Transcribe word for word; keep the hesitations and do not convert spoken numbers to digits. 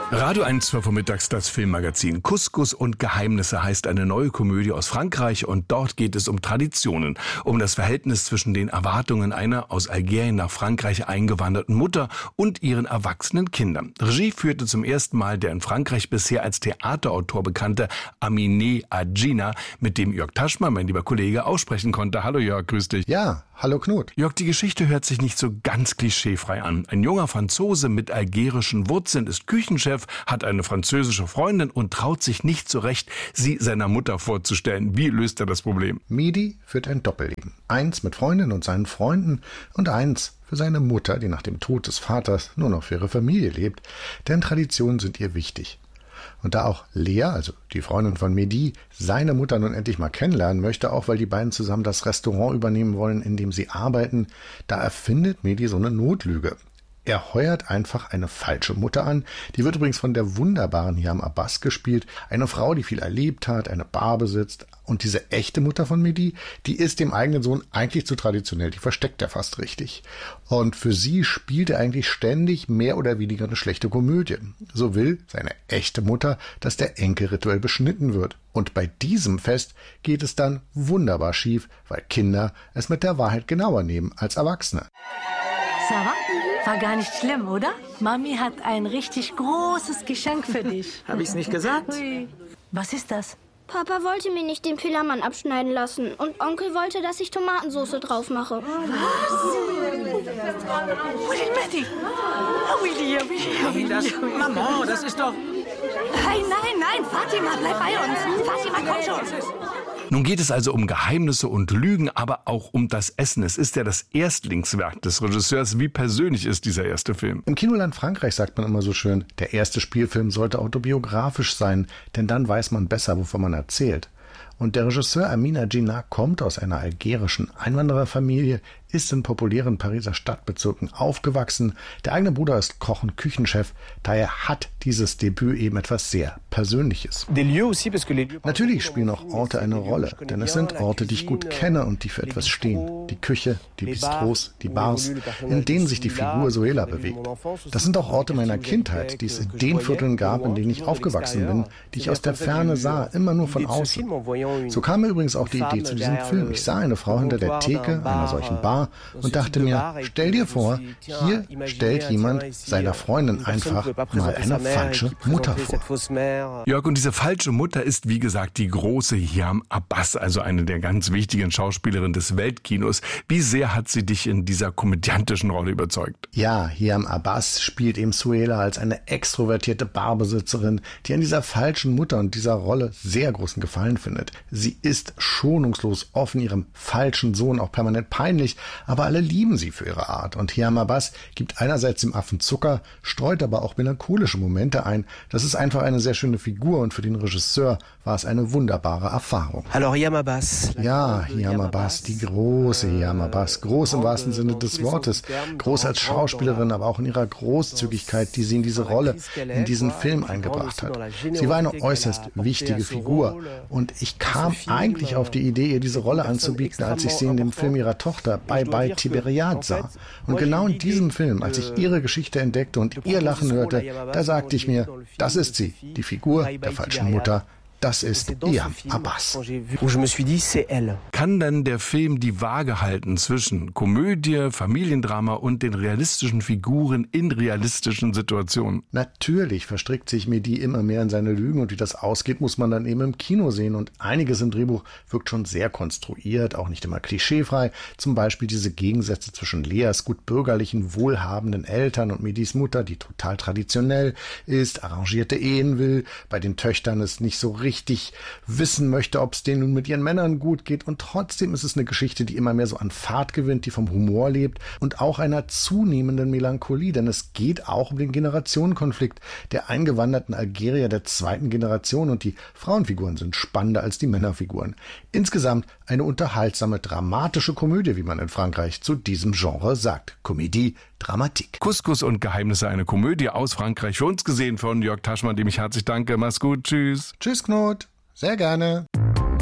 Radio eins Uhr vormittags das Filmmagazin. Couscous und Geheimnisse heißt eine neue Komödie aus Frankreich und dort geht es um Traditionen, um das Verhältnis zwischen den Erwartungen einer aus Algerien nach Frankreich eingewanderten Mutter und ihren erwachsenen Kindern. Regie führte zum ersten Mal der in Frankreich bisher als Theaterautor bekannte Aminé Adjina, mit dem Jörg Taschma, mein lieber Kollege, aussprechen konnte. Hallo Jörg, grüß dich. Ja, hallo Knut. Jörg, die Geschichte hört sich nicht so ganz klischeefrei an. Ein junger Franzose mit algerischen Wurzeln ist Küchenchef, hat eine französische Freundin und traut sich nicht so recht, sie seiner Mutter vorzustellen. Wie löst er das Problem? Mehdi führt ein Doppelleben. Eins mit Freundin und seinen Freunden und eins für seine Mutter, die nach dem Tod des Vaters nur noch für ihre Familie lebt. Denn Traditionen sind ihr wichtig. Und da auch Lea, also die Freundin von Mehdi, seine Mutter nun endlich mal kennenlernen möchte, auch weil die beiden zusammen das Restaurant übernehmen wollen, in dem sie arbeiten, da erfindet Mehdi so eine Notlüge. Er heuert einfach eine falsche Mutter an. Die wird übrigens von der wunderbaren Hiam Abbas gespielt. Eine Frau, die viel erlebt hat, eine Bar besitzt. Und diese echte Mutter von Mehdi, die ist dem eigenen Sohn eigentlich zu traditionell. Die versteckt er fast richtig. Und für sie spielt er eigentlich ständig mehr oder weniger eine schlechte Komödie. So will seine echte Mutter, dass der Enkel rituell beschnitten wird. Und bei diesem Fest geht es dann wunderbar schief, weil Kinder es mit der Wahrheit genauer nehmen als Erwachsene. Sarah? War gar nicht schlimm, oder? Mami hat ein richtig großes Geschenk für dich. Hab ich's nicht gesagt? Ui. Was ist das? Papa wollte mir nicht den Pillermann abschneiden lassen und Onkel wollte, dass ich Tomatensauce drauf mache. Was? Willy, Betty! Willy, Willy, Das, Maman, das ist doch... Nein, nein, nein, Fatima, bleib bei uns. Fatima, komm schon. Nun geht es also um Geheimnisse und Lügen, aber auch um das Essen. Es ist ja das Erstlingswerk des Regisseurs. Wie persönlich ist dieser erste Film? Im Kinoland Frankreich sagt man immer so schön, der erste Spielfilm sollte autobiografisch sein, denn dann weiß man besser, wovon man erzählt. Und der Regisseur Aminé Adjina kommt aus einer algerischen Einwandererfamilie, ist in populären Pariser Stadtbezirken aufgewachsen. Der eigene Bruder ist Koch und Küchenchef. Daher hat dieses Debüt eben etwas sehr Persönliches. Natürlich spielen auch Orte eine Rolle, denn es sind Orte, die ich gut kenne und die für etwas stehen. Die Küche, die Bistros, die Bars, in denen sich die Figur Suela bewegt. Das sind auch Orte meiner Kindheit, die es in den Vierteln gab, in denen ich aufgewachsen bin, die ich aus der Ferne sah, immer nur von außen. So kam mir übrigens auch die Idee zu diesem Film. Ich sah eine Frau hinter der Theke einer solchen Bar und dachte mir, stell dir vor, hier stellt jemand seiner Freundin einfach mal eine falsche Mutter vor. Jörg, und diese falsche Mutter ist, wie gesagt, die große Hiam Abbas, also eine der ganz wichtigen Schauspielerinnen des Weltkinos. Wie sehr hat sie dich in dieser komödiantischen Rolle überzeugt? Ja, Hiam Abbas spielt eben Suela als eine extrovertierte Barbesitzerin, die an dieser falschen Mutter und dieser Rolle sehr großen Gefallen findet. Sie ist schonungslos offen, ihrem falschen Sohn auch permanent peinlich, aber alle lieben sie für ihre Art. Und Hiam Abbas gibt einerseits dem Affen Zucker, streut aber auch melancholische Momente ein. Das ist einfach eine sehr schöne Figur und für den Regisseur war es eine wunderbare Erfahrung. Hallo, Hiam Abbas. Ja, Hiam Abbas, die große Hiam Abbas. Groß im wahrsten Sinne des Wortes. Groß als Schauspielerin, aber auch in ihrer Großzügigkeit, die sie in diese Rolle, in diesen Film eingebracht hat. Sie war eine äußerst wichtige Figur. Und ich kam eigentlich auf die Idee, ihr diese Rolle anzubieten, als ich sie in dem Film ihrer Tochter Bye Bye Tiberiade sah. Und genau in diesem Film, als ich ihre Geschichte entdeckte und ihr Lachen hörte, da sagte ich mir, das ist sie, die Figur der falschen Mutter. Das ist Hiam Abbas. Kann denn der Film die Waage halten zwischen Komödie, Familiendrama und den realistischen Figuren in realistischen Situationen? Natürlich verstrickt sich Mehdi immer mehr in seine Lügen und wie das ausgeht, muss man dann eben im Kino sehen. Und einiges im Drehbuch wirkt schon sehr konstruiert, auch nicht immer klischeefrei. Zum Beispiel diese Gegensätze zwischen Leas gut bürgerlichen, wohlhabenden Eltern und Mehdis Mutter, die total traditionell ist, arrangierte Ehen will, bei den Töchtern ist nicht so richtig richtig wissen möchte, ob es denen nun mit ihren Männern gut geht. Und trotzdem ist es eine Geschichte, die immer mehr so an Fahrt gewinnt, die vom Humor lebt und auch einer zunehmenden Melancholie. Denn es geht auch um den Generationenkonflikt der eingewanderten Algerier der zweiten Generation. Und die Frauenfiguren sind spannender als die Männerfiguren. Insgesamt eine unterhaltsame, dramatische Komödie, wie man in Frankreich zu diesem Genre sagt. Comédie Dramatique. Couscous und Geheimnisse, eine Komödie aus Frankreich. Für uns gesehen von Jörg Taschma, dem ich herzlich danke. Mach's gut. Tschüss. Tschüss, Knut. Sehr gerne.